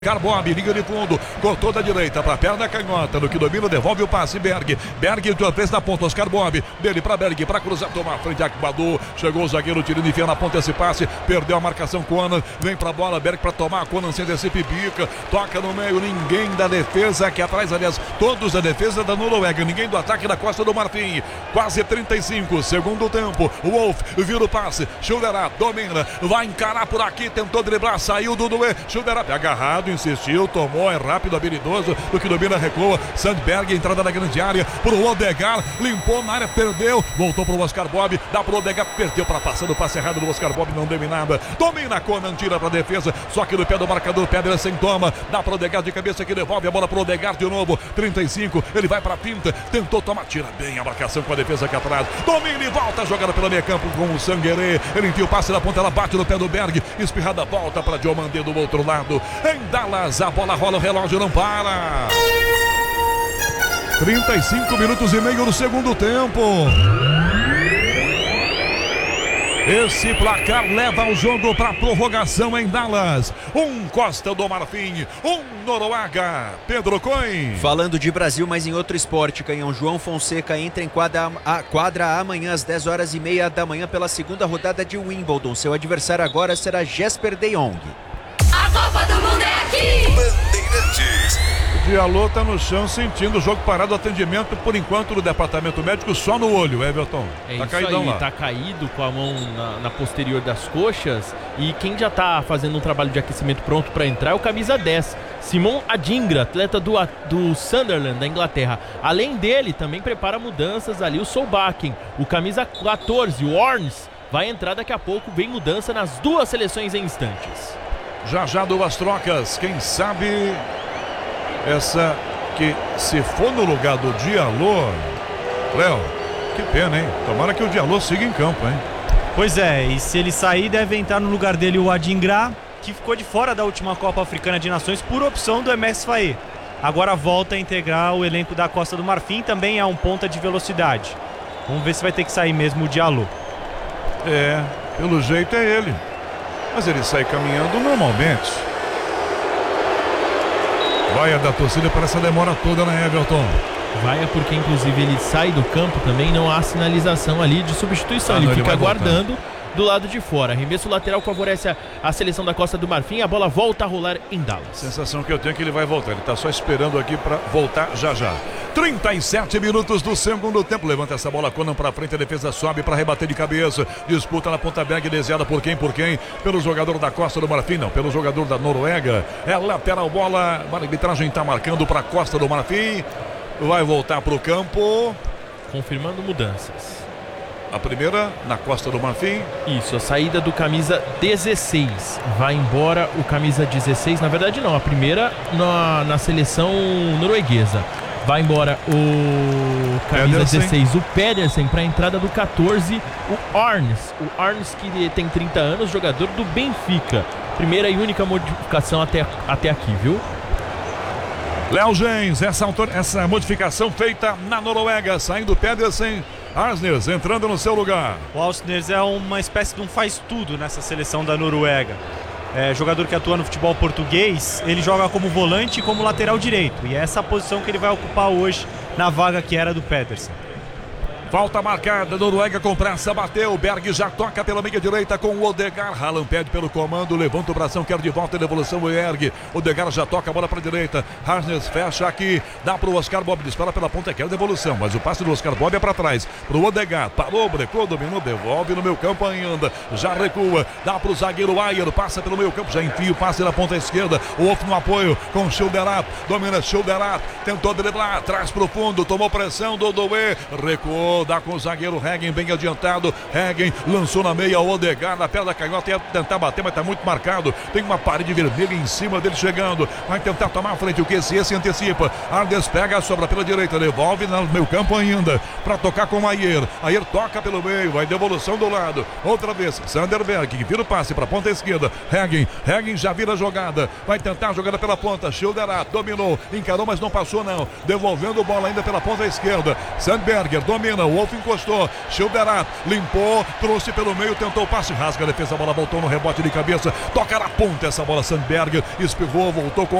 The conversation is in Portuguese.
Carbob, liga de fundo, cortou da direita para a perna canhota, no que domina, devolve o passe, Berg fez na ponta, Oscar Bob, dele para Berg, para cruzar, toma a frente, Akbadu, chegou o zagueiro, tirando, enfia na ponta esse passe, perdeu a marcação, Conan, vem para a bola, Berg para tomar, Conan sem descer, pica, toca no meio, ninguém da defesa aqui atrás, aliás, todos da defesa da Noruega, ninguém do ataque da Costa do Marfim, quase 35, segundo tempo, o Wolf vira o passe, Schulderat, domina, vai encarar por aqui, tentou driblar, saiu do Duê, Schulderat, agarrado, insistiu, tomou, é rápido, habilidoso, o que domina, recua, Sandberg, entrada na grande área, pro Odegaard, limpou na área, perdeu, voltou pro Oscar Bob, dá pro Odegaard, perdeu para passar do passe errado do Oscar Bob, não deu em nada, domina, Conan, tira pra defesa, só que no pé do marcador, Pedra sem toma, dá pro Odegaard de cabeça que devolve a bola pro Odegaard de novo, 35, ele vai pra pinta, tentou tomar, tira bem a marcação com a defesa aqui atrás, domina e volta, jogada pela meia campo com o Sanguerê, ele enfia o passe na ponta, ela bate no pé do Berg, espirrada, volta pra Diomandé do outro lado, em Dallas, a bola rola, o relógio não para. 35 minutos e meio no segundo tempo. Esse placar leva o jogo para prorrogação em Dallas. Costa do Marfim, Noruega. Pedro Coin. Falando de Brasil, mas em outro esporte, Canhão. João Fonseca entra em quadra amanhã às 10h30 da manhã pela segunda rodada de Wimbledon. Seu adversário agora será Jesper de Jong. A Copa do Mundo é aqui! Bandeirantes. O Diallo tá no chão sentindo o jogo parado, atendimento por enquanto no departamento médico só no olho, Everton. Tá caidão lá. Tá caído com a mão na posterior das coxas, e quem já tá fazendo um trabalho de aquecimento pronto para entrar é o camisa 10, Simon Adingra, atleta do Sunderland da Inglaterra. Além dele, também prepara mudanças ali o Solbakken, o camisa 14, o Orns, vai entrar daqui a pouco, vem mudança nas duas seleções em instantes. Já duas trocas, quem sabe essa que se for no lugar do Diallo, Léo, que pena, hein? Tomara que o Diallo siga em campo, hein? Pois é, e se ele sair, deve entrar no lugar dele o Adingra, que ficou de fora da última Copa Africana de Nações por opção do MS Faé. Agora volta a integrar o elenco da Costa do Marfim, também é um ponta de velocidade. Vamos ver se vai ter que sair mesmo o Diallo. É, pelo jeito é ele. Mas ele sai caminhando normalmente. Vai a da torcida para essa demora toda, né, Everton? Vai, porque inclusive ele sai do campo também, não há sinalização ali de substituição, ele fica aguardando do lado de fora. Arremesso lateral favorece a seleção da Costa do Marfim, a bola volta a rolar em Dallas. Sensação que eu tenho é que ele vai voltar, ele tá só esperando aqui para voltar já. 37 minutos do segundo tempo, levanta essa bola, Conan para frente, a defesa sobe para rebater de cabeça, disputa na ponta Berg, desviada por quem? Pelo jogador da Costa do Marfim, não, pelo jogador da Noruega, é lateral, bola, a arbitragem tá marcando para Costa do Marfim, vai voltar pro campo. Confirmando mudanças. A primeira na Costa do Marfim. Isso, a saída do camisa 16. Vai embora o camisa 16. Na verdade não, a primeira na seleção norueguesa. Vai embora o camisa Pedersen. 16, o Pedersen, para a entrada do 14, o Arns. O Arns, que tem 30 anos, jogador do Benfica. Primeira e única modificação até aqui, viu? Léo Gens, essa modificação feita na Noruega, saindo Pedersen, Arsnes entrando no seu lugar. O Arsnes é uma espécie de um faz-tudo nessa seleção da Noruega. É jogador que atua no futebol português, ele joga como volante e como lateral direito. E é essa a posição que ele vai ocupar hoje na vaga que era do Pedersen. Falta marcada, Noruega com pressa, bateu, Berg já toca pela meia direita com o Odegaard, Haaland pede pelo comando, levanta o bração, quer de volta, devolução, o Berg, Odegaard já toca a bola para a direita, Arsnes fecha aqui, dá para o Oscar Bob, dispara pela ponta, quer devolução, mas o passe do Oscar Bob é para trás, para o Odegaard, parou, brecou, dominou, devolve no meio campo ainda, já recua, dá para o zagueiro Ayer, passa pelo meio campo, já enfia o passe na ponta esquerda, o Wolf no apoio com Schulderat, domina Schulderat, tentou driblar, traz para o fundo, tomou pressão do Doué, recuou, dá com o zagueiro Heggen bem adiantado, Heggen lançou na meia, Odegaard na perna da canhota, ia tentar bater, mas está muito marcado, tem uma parede vermelha em cima dele chegando, vai tentar tomar a frente, o que esse antecipa, Arnes pega a sobra pela direita, devolve no meio campo ainda, para tocar com o Ayer toca pelo meio, vai devolução do lado, outra vez, Sanderberg, que vira o passe para a ponta esquerda, Heggen já vira a jogada, vai tentar a jogada pela ponta, Schulderat dominou, encarou, mas não passou não, devolvendo bola ainda pela ponta esquerda, Sandberger domina, Wolf encostou. Schilderat limpou, trouxe pelo meio, tentou o passe, rasga a defesa, a bola voltou no rebote de cabeça. Toca na ponta essa bola, Sandberg espirrou, voltou com